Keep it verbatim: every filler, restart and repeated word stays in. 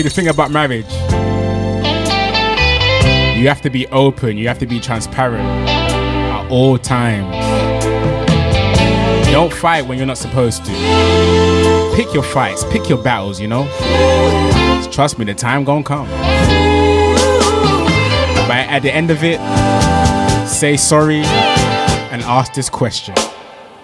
See, the thing about marriage, you have to be open, you have to be transparent at all times. Don't fight when you're not supposed to. Pick your fights, pick your battles, you know. Just trust me, the time gonna come. But at the end of it, say sorry and ask this question.